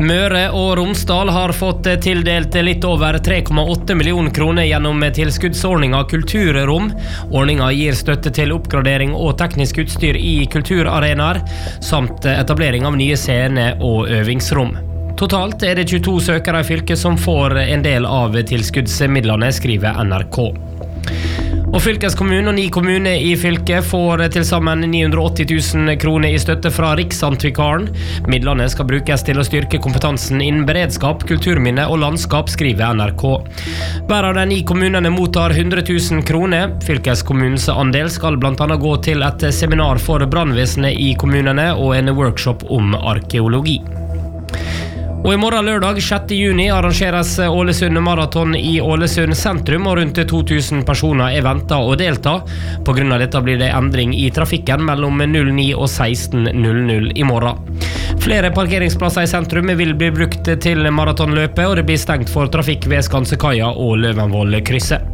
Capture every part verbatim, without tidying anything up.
Møre og Romsdal har fått tildelt litt over tre komma åtte millioner kroner gjennom tilskuddsordningen Kulturrom. Ordningen gir støtte til oppgradering og teknisk utstyr i kulturarenaer, samt etablering av nye scener og øvingsrom. Totalt er det tjueto søkere i fylket som får en del av tilskuddsmidlene, skriver N R K. Og fylkeskommunen og ni kommuner i fylket får til sammen ni hundre og åtti tusen kroner i støtte fra Riksantikvaren. Midlene skal brukes til å styrke kompetansen innen beredskap, kulturminne og landskap, skriver N R K. Hver av de ni kommunene mottar hundre tusen kroner. Fylkeskommunens andel skal blant annet gå til et seminar for brannvesenet i kommunene og en workshop om arkeologi. Og i morgen lørdag sjette juni arrangeres Ålesund Marathon i Ålesund sentrum, og rundt to tusen personer er ventet å delta. På grunn av dette blir det endring i trafikken mellom null ni og seksten null null i morgen. Flere parkeringsplasser i sentrum vil bli brukt til maratonløpet, og det blir stengt for trafikk ved Skansekaia og Løvenvoll-krysset.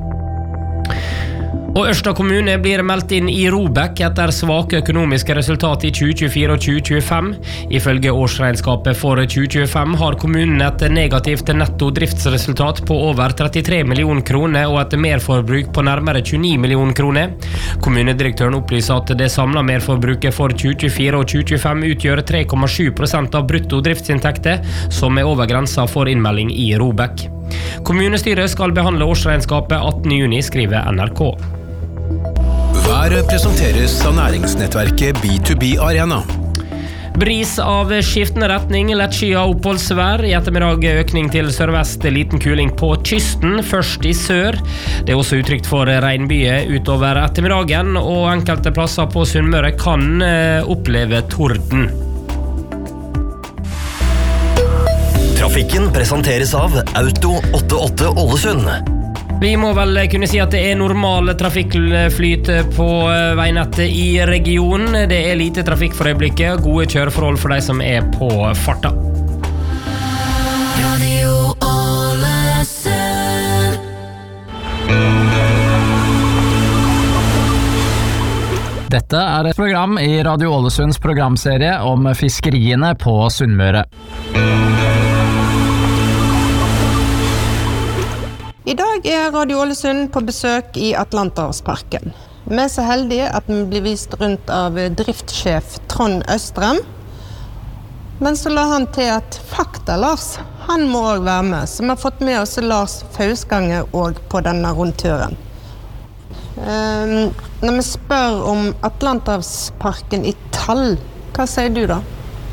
Og Ørsta kommune blir meldt inn i ROBEK etter svake økonomiske resultat i tjue tjuefire og tjue tjuefem. Ifølge årsregnskapet for tjue tjuefem har kommunen et negativt netto driftsresultat på over trettitre millioner kroner og et merforbruk på nærmere tjueni millioner kroner. Kommunedirektøren opplyser at det samlede merforbruket for tjue tjuefire og tjue tjuefem utgjør tre komma sju prosent av brutto driftsinntekter, som er over grensa for innmelding i ROBEK. Kommunestyret skal behandle årsregnskapet attende juni, skriver N R K. Været presenteres av næringsnettverket B to B Arena. Bris av skiftende retning, lett skyet oppholdsvær. I ettermiddag økning til sørvest, liten kuling på kysten, først i sør. Det er også utrygt for regnbyger utover ettermiddagen, og enkelte plasser på Sunnmøre kan oppleve torden. Trafikken presenteres av Auto åttiåtte Ålesund. Vi må vel kunne si at det er normal trafikkflyt på veinettet i regionen. Det er lite trafikk for øyeblikket, gode kjøreforhold for de som er på farta. Radio Ålesund. Dette er et program i Radio Ålesunds programserie om fiskeriene på Sunnmøre. I dag er Radio Ålesund på besøk i Atlanterhavsparken. Vi er så heldige at vi blir vist rundt av driftssjef Trond Østrem. Men så la han til at Fakta Lars, han må også være med. Så vi har fått med oss Lars Fausganger også på denne rundturen. Um, når vi spør om Atlanterhavsparken i tall, hva sier du da?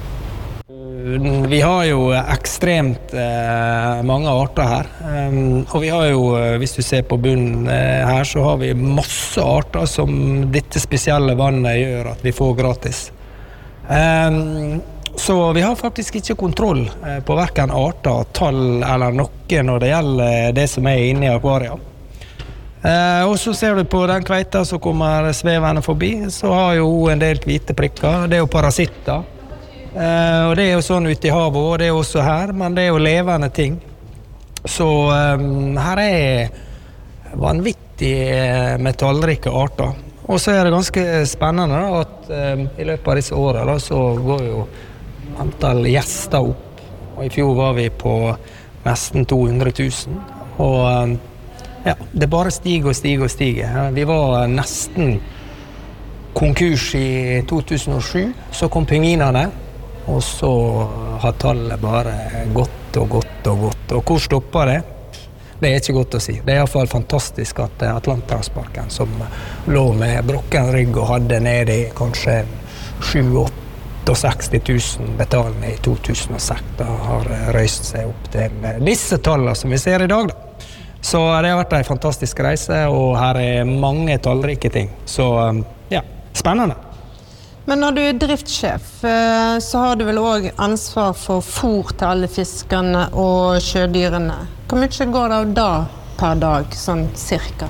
Vi har jo ekstremt eh, mange arter her, um, og vi har jo, hvis du ser på bunnen eh, her, så har vi masse arter som dette spesielle vannet gjør at vi får gratis. Um, så vi har faktisk ikke kontroll eh, på hverken arter, tall eller noe når det gjelder det som er inne i akvariet. Eh, og så ser du på den kveita som kommer svevende forbi, så har jo en del hvite prikker, det er jo parasitter. Uh, og det er jo sånn ute i havet, og det er også her, men det er jo levende ting. Så um, her er vanvittig med tallrike arter. Og så er det ganske spennende da, at um, i løpet av disse årene da, så går jo antall gjester opp. Og i fjor var vi på nesten to hundre tusen. Og um, ja, det bare stiger og stiger og stiger. Vi var nesten konkurs i to tusen og sju, så kom pingvinene. Og så har tallet bare gått og gått og gått. Og hvor stopper det? Det er ikke godt å si. Det er i hvert fall fantastisk at Atlanterhavsparken, som lå med brokken rygg og hadde ned i kanskje sju-seksti tusen betalende i to tusen og seks, da har røyst seg opp til disse tallene som vi ser i dag. Da. Så det har vært en fantastisk reise, og her er mange tallrike ting. Så ja, spennende. Men når du er driftssjef, så har du vel også ansvar for fôr til alle fiskerne og sjødyrene. Hvor mye går det av da per dag, sånn cirka?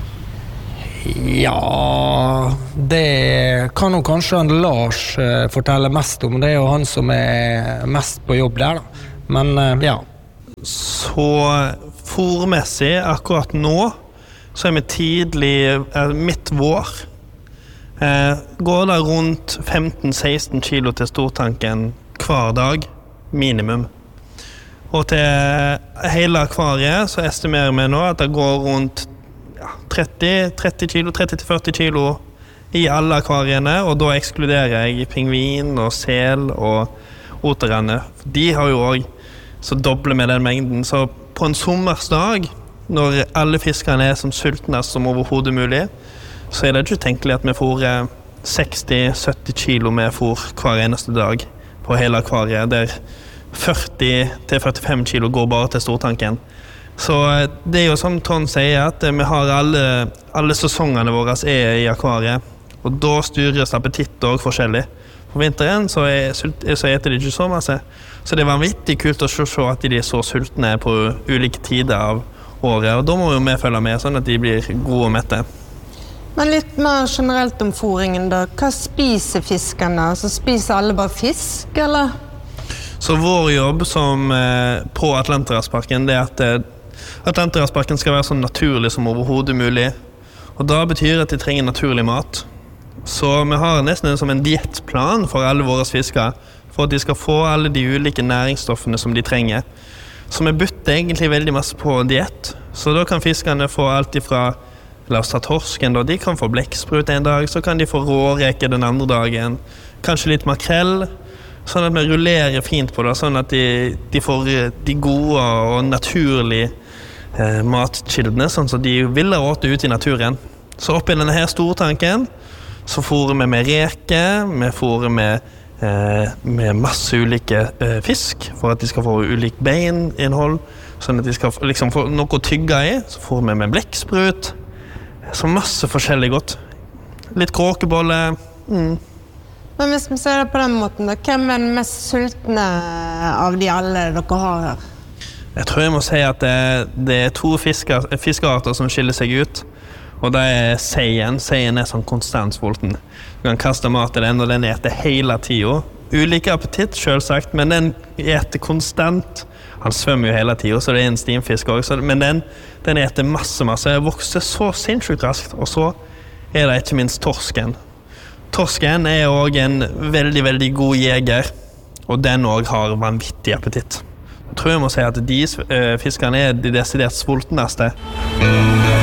Ja, det kan jo kanskje han Lars fortelle mest om. Det er jo han som er mest på jobb der, da. Men ja. Så fôrmessig, akkurat nå, så er vi tidlig, midt vår. Eh, går det rundt femten til seksten kilo til stortanken hver dag, minimum. Og til hele akvariet så estimerer vi nå at det går rundt ja, tretti kilo, tretti til førti kilo i alle akvariene, og da ekskluderer jeg pingvin og sel og oterrenne. De har jo også så doble med den mengden, så på en sommersdag, når alle fiskerne er som sultnest som overhodet mulig, så er det ikke tenkelig at vi får seksti til sytti kilo med fôr hver eneste dag på hele akvariet, der førti til førtifem kilo går bare til stortanken. Så det er jo som Trond sier, at vi har alle, alle sesongene våre er i akvariet, og da styres appetitt også forskjellig. På vinteren så, er, så eter de ikke så masse, så det er vanvittig kult å se at de er så sultne på ulike tider av året, og da må jo vi følge med, sånn at de blir gode og mette. Men litt mer generelt om fôringen da. Hva spiser fiskerne? Altså, spiser alle bare fisk, eller? Så vår jobb som, eh, på Atlanterhavsparken, det er at eh, Atlanterhavsparken skal være så naturlig som overhodet mulig. Og da betyr det at de trenger naturlig mat. Så vi har nesten som en diettplan for alle våre fisker, for at de skal få alle de ulike næringsstoffene som de trenger. Så vi bytter egentlig veldig masse på diett. Så da kan fiskerne få alt ifra, la oss ta torsken da, de kan få blekksprut en dag, så kan de få råreke den andre dagen, kanskje litt makrell, sånn at vi rullerer fint på det, sånn at de, de får de gode og naturlige eh, matkildene, sånn at de vil råte ut i naturen. Så oppi denne her stortanken, så fôrer vi med reke, vi fôrer med, eh, med masse ulike eh, fisk, for at de skal få ulik beininnhold, sånn at de skal liksom få noe å tygge i, så fôrer vi med blekksprut, så masse forskjellig godt. Litt kråkebolle. Mm. Men hvis vi ser det på den måten, da, hvem er den mest sultne av de alle dere har her? Jeg tror jeg må si at det, det er to fisker, fiskearter som skiller seg ut. Og det er seien. Seien er sånn konstant sulten. Du kan kaste mat til den, og den eter hele tiden. Ulike appetitt, selvsagt, men den eter konstant. Han svømmer jo hele tiden, så det er en stimfisk også. Men den, den eter masse, masse. Den vokser så sinnssykt raskt. Og så er det ikke minst torsken. Torsken er også en veldig, veldig god jeger. Og den også har vanvittig appetitt. Jeg tror jeg må si at de fiskerne er de desidert sultneste.